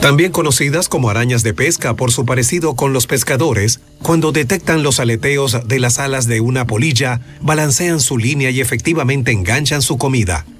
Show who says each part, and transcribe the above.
Speaker 1: También conocidas como arañas de pesca por su parecido con los pescadores, cuando detectan los aleteos de las alas de una polilla, balancean su línea y efectivamente enganchan su comida.